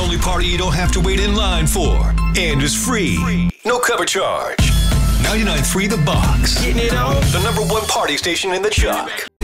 only party you don't have to wait in line for. And is free. No cover charge. 99.3 The Box. Getting it on. The #1 party station in the Chuck.